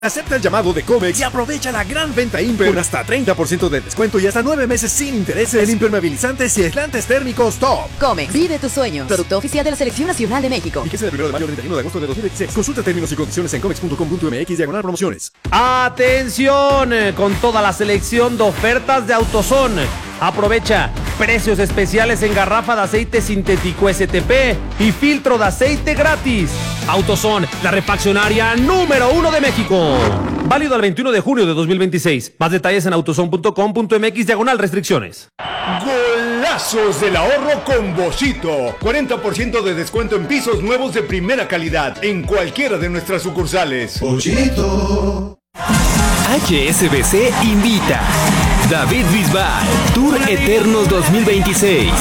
Acepta el llamado de Comex y aprovecha la gran venta Imper con hasta 30% de descuento y hasta 9 meses sin intereses en impermeabilizantes y aislantes térmicos top. Comex, vive tus sueños. Producto oficial de la Selección Nacional de México. Fíjese del 1 de mayo al 31 de agosto de 2016. Consulta términos y condiciones en comex.com.mx/promociones. Atención, con toda la selección de ofertas de AutoZone. Aprovecha precios especiales en garrafa de aceite sintético STP y filtro de aceite gratis. AutoZone, la refaccionaria número 1 de México. Válido al 21 de junio de 2026. Más detalles en autozone.com.mx/restricciones. Golazos del ahorro con Boschito. 40% de descuento en pisos nuevos de primera calidad en cualquiera de nuestras sucursales. Boschito. HSBC invita. David Bisbal, Tour Eternos 2026.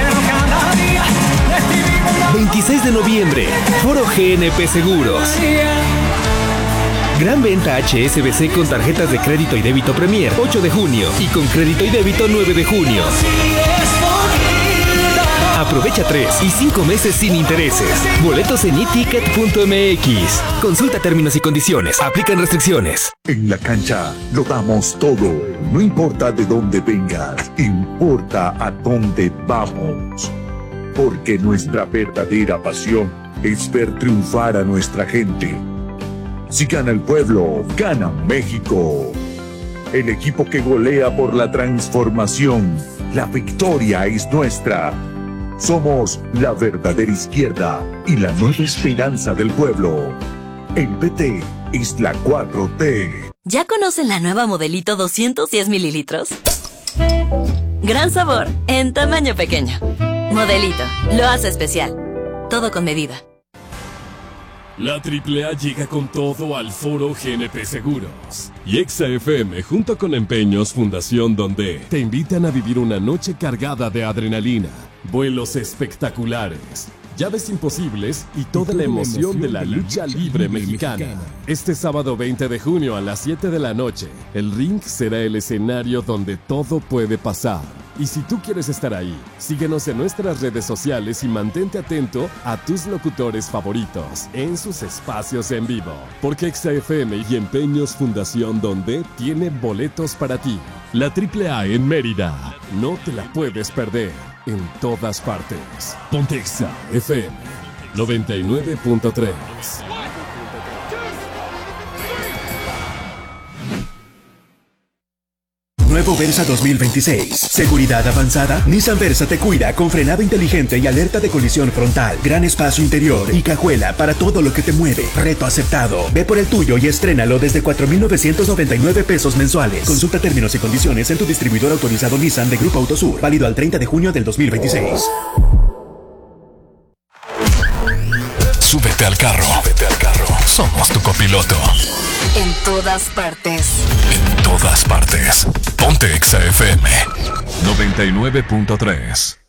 26 de noviembre, Foro GNP Seguros. Gran venta HSBC con tarjetas de crédito y débito Premier 8 de junio y con crédito y débito 9 de junio. Aprovecha 3 y 5 meses sin intereses. Boletos en eticket.mx. Consulta términos y condiciones. Aplican restricciones. En la cancha lo damos todo. No importa de dónde vengas, importa a dónde vamos. Porque nuestra verdadera pasión es ver triunfar a nuestra gente. Si gana el pueblo, gana México. El equipo que golea por la transformación. La victoria es nuestra. Somos la verdadera izquierda y la nueva esperanza del pueblo. El PT es la 4T. ¿Ya conocen la nueva Modelito 210 mililitros? Gran sabor, en tamaño pequeño. Modelito, lo hace especial. Todo con medida. La AAA llega con todo al Foro GNP Seguros. Y Exa FM, junto con Empeños Fundación Donde, te invitan a vivir una noche cargada de adrenalina, vuelos espectaculares, llaves imposibles y toda la emoción de la lucha libre mexicana. Este sábado 20 de junio a las 7 de la noche, el ring será el escenario donde todo puede pasar. Y si tú quieres estar ahí, síguenos en nuestras redes sociales y mantente atento a tus locutores favoritos en sus espacios en vivo. Porque Exa FM y Empeños Fundación Donde tiene boletos para ti. La AAA en Mérida. No te la puedes perder. En todas partes. Ponte Exa FM 99.3. Nuevo Versa 2026. Seguridad avanzada. Nissan Versa te cuida con frenado inteligente y alerta de colisión frontal. Gran espacio interior y cajuela para todo lo que te mueve. Reto aceptado. Ve por el tuyo y estrénalo desde 4,999 pesos mensuales. Consulta términos y condiciones en tu distribuidor autorizado Nissan de Grupo Autosur. Válido al 30 de junio del 2026. Súbete al carro. Súbete al carro. Somos tu copiloto. En todas partes. En todas partes. Ponte Exa FM 99.3.